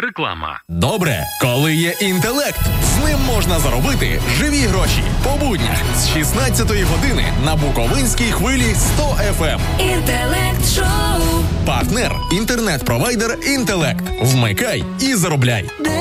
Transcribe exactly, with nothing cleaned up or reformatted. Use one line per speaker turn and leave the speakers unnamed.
Реклама.
Добре, коли є інтелект. З ним можна заробити живі гроші. По буднях з шістнадцятої години на Буковинській хвилі сто еф ем.
Інтелект-шоу.
Партнер – інтернет-провайдер «Інтелект». Вмикай і заробляй.